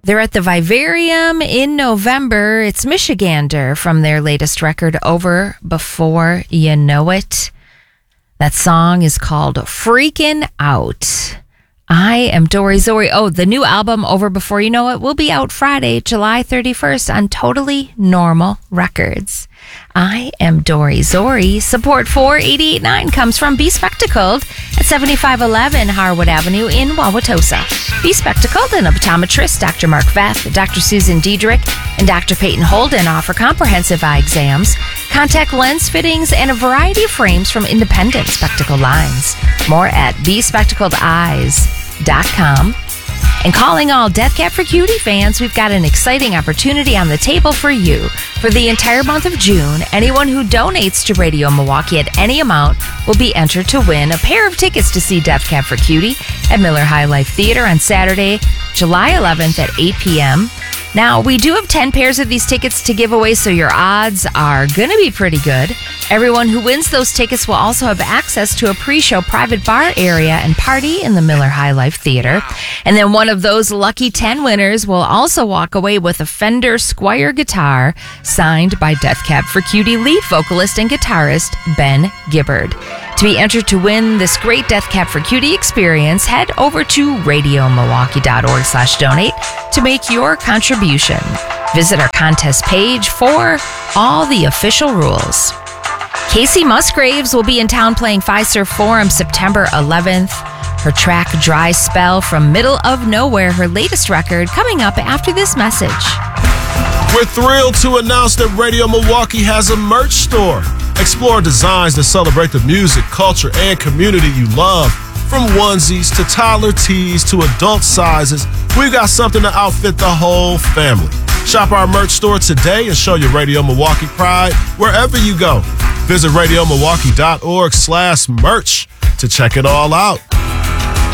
They're at the Vivarium in November. It's Michigander from their latest record, Over Before You Know It. That song is called Freakin' Out. I am Dory Zori. Oh, the new album, Over Before You Know It, will be out Friday, July 31st on Totally Normal Records. I am Dory Zori. Support for 88.9 comes from Be Spectacled at 7511 Harwood Avenue in Wauwatosa. Be Spectacled, an optometrist, Dr. Mark Veth, Dr. Susan Diedrich, and Dr. Peyton Holden offer comprehensive eye exams, contact lens fittings, and a variety of frames from independent spectacle lines. More at bespectacledeyes.com. And calling all Death Cab for Cutie fans, we've got an exciting opportunity on the table for you. For the entire month of June, anyone who donates to Radio Milwaukee at any amount will be entered to win a pair of tickets to see Death Cab for Cutie at Miller High Life Theater on Saturday, July 11th at 8 p.m. Now, we do have 10 pairs of these tickets to give away, so your odds are going to be pretty good. Everyone who wins those tickets will also have access to a pre-show private bar area and party in the Miller High Life Theater. And then one of those lucky 10 winners will also walk away with a Fender Squier guitar signed by Death Cab for Cutie lead vocalist and guitarist Ben Gibbard. To be entered to win this great Death Cab for Cutie experience, head over to radiomilwaukee.org/donate to make your contribution. Visit our contest page for all the official rules. Casey Musgraves will be in town playing Fiserv Forum September 11th. Her track Dry Spell from Middle of Nowhere, her latest record, coming up after this message. We're thrilled to announce that Radio Milwaukee has a merch store. Explore designs that celebrate the music, culture, and community you love. From onesies to toddler tees to adult sizes, we've got something to outfit the whole family. Shop our merch store today and show your Radio Milwaukee pride wherever you go. Visit radiomilwaukee.org/merch to check it all out.